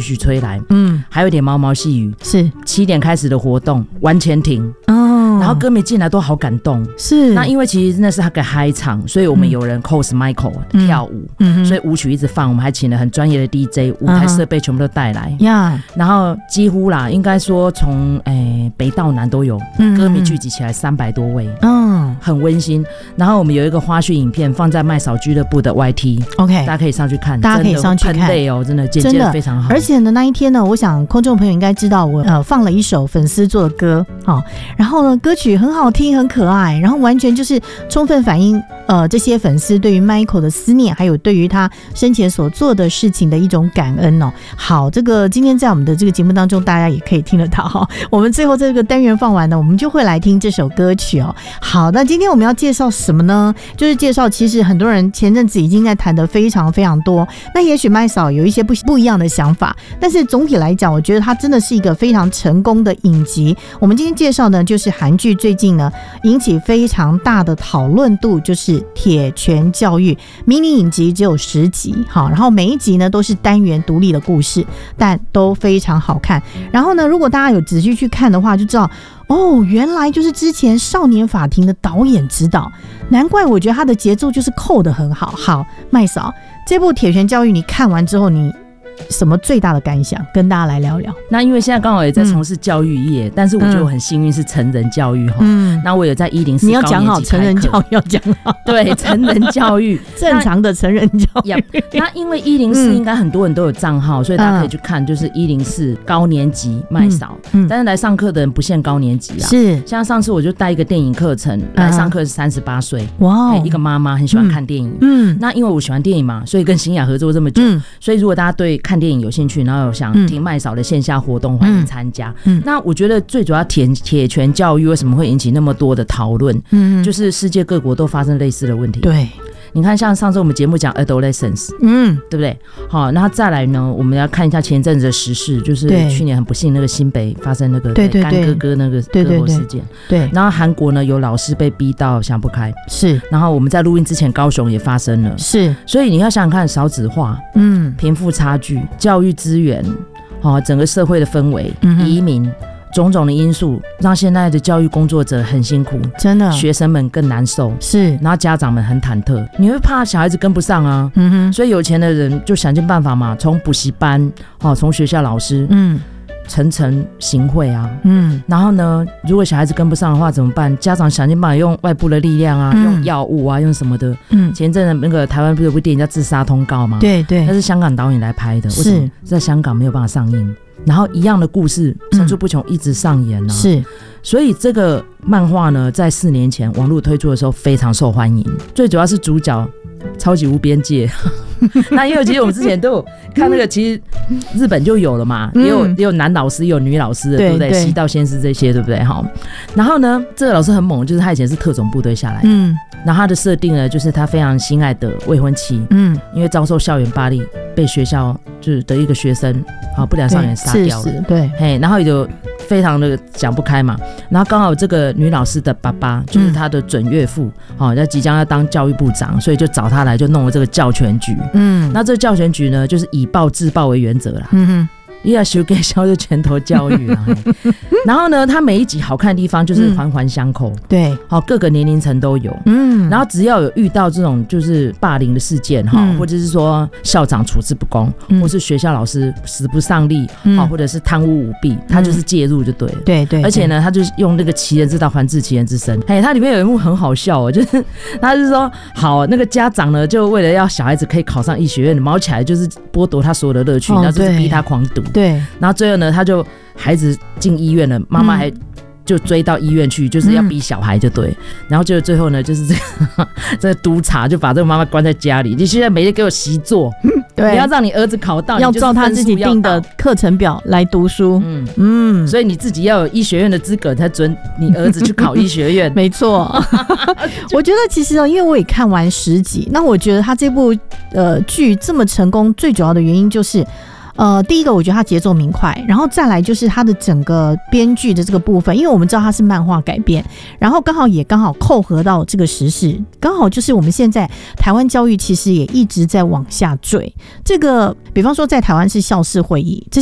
徐吹来，还有一点毛毛细雨， 是 7点开始的活动完全停然后歌迷进来都好感动， 是那因为其实那是他个嗨场，所以我们有人 cos Michael 跳舞，所以舞曲一直放，我们还请了很专业的 DJ， 舞台设备全部都带来然后几乎啦，应该说从北到南都有歌迷聚集起来300多位，很温馨。然后我们有一个花絮影片放在麦嫂俱乐部的 YT， OK， 大家可以上去看， 大家可以上去看， 很累哦，真的剪接得非常好。 而且呢，那一天呢，我想空中朋友应该知道我放了一首粉丝做的歌，然后呢，歌曲很好听，很可爱，然后完全就是充分反映这些粉丝对于 Michael 的思念，还有对于他生前所做的事情的一种感恩哦。好，这个今天在我们的这个节目当中，大家也可以听得到哈。我们最后这个单元放完呢，我们就会来听这首歌曲哦。好，那今天我们要介绍什么呢？就是介绍，其实很多人前阵子已经在谈的非常非常多。那也许麦嫂有一些不一样的想法，但是总体来讲，我觉得它真的是一个非常成功的影集。我们今天介绍呢，就是韩剧最近呢引起非常大的讨论度，就是《铁拳教育》迷你影集，只有10集，好，然后每一集呢都是单元独立的故事，但都非常好看。然后呢，如果大家有仔细去看的话，就知道哦，原来就是之前《少年法庭》的导演指导，难怪我觉得他的节奏就是扣得很好。好，麦嫂，这部《铁拳教育》你看完之后，你什么最大的感想？跟大家来聊聊。 那因为现在刚好也在从事教育业，但是我觉得我很幸运是成人教育那我有在104 你要讲好成人教育，要讲好对成人教育正常的成人教育。 那因为104应该很多人都有账号，所以大家可以去看，就是104高年级麦嫂，但是来上课的人不限高年级啦。 是， 像上次我就带一个电影课程来上课，是38岁， 哇， 一个妈妈很喜欢看电影，那因为我喜欢电影嘛，所以跟新雅合作这么久，所以如果大家对看电影有兴趣，然后有想听麦嫂的线下活动，欢迎参加。那我觉得最主要铁拳教育为什么会引起那么多的讨论？就是世界各国都发生类似的问题。 对， 你看，像上次我们节目讲 adolescence，对不对？好，那再来呢，我们要看一下前阵子的时事，就是去年很不幸那个新北发生那个干哥哥那个车祸事件。对，然后韩国呢有老师被逼到想不开，是。然后我们在录音之前，高雄也发生了，是。所以你要想想看，少子化，贫富差距、教育资源，整个社会的氛围，移民。种种的因素让现在的教育工作者很辛苦，真的，学生们更难受，是，然后家长们很忐忑，你会怕小孩子跟不上啊，所以有钱的人就想尽办法嘛，从补习班，从学校老师，层层行贿啊，然后呢，如果小孩子跟不上的话怎么办？家长想尽办法用外部的力量啊，用药物啊，用什么的。前阵子那个台湾不是有部电影叫《自杀通告》吗？对对，那是香港导演来拍的，为什么在香港没有办法上映？然后一样的故事层出不穷，一直上演啊。是，所以这个漫画呢，在4年前网络推出的时候非常受欢迎，最主要是主角超级无边界。那因为其实我们之前都有看那个，其实日本就有了嘛，也有男老师也有女老师的，对不对？西道先师这些，对不对？好，然后呢，这个老师很猛，就是他以前是特种部队下来的，然后他的设定呢，就是他非常心爱的未婚妻，因为遭受校园霸凌，被学校就是的一个学生不良少年杀掉了，对，嘿，然后也就非常的讲不开嘛，然后刚好这个女老师的爸爸就是他的准岳父，他即将要当教育部长，所以就找他来，就弄了这个教权局，那这个教权局呢，就是以暴制暴为原则啦，你要修给小就拳头教育啦。然后呢，他每一集好看的地方就是环环相扣，对，各个年龄层都有，然后只要有遇到这种就是霸凌的事件或者是说校长处置不公，或是学校老师使不上力，或者是贪污舞弊，他就是介入就对了，对对，而且呢，他就是用那个其人之道还治其人之身。他里面有一幕很好笑就是他是说，好，那个家长呢，就为了要小孩子可以考上医学院，毛起来就是剥夺他所有的乐趣，然后就是逼他狂读。对，然后最后呢，他就孩子进医院了，妈妈还就追到医院去，就是要逼小孩就对，然后就最后呢，就是这个督察就把这个妈妈关在家里，你现在每天给我习作，对，你要让你儿子考到，要照他自己定的课程表来读书，所以你自己要有医学院的资格才准你儿子去考医学院。没错，我觉得其实因为我也看完10集，那我觉得他这部剧这么成功，最主要的原因就是。第一个我觉得它节奏明快，然后再来就是它的整个编剧的这个部分，因为我们知道它是漫画改编，然后刚好扣合到这个时事，刚好就是我们现在台湾教育其实也一直在往下坠，这个比方说在台湾是校事会议，这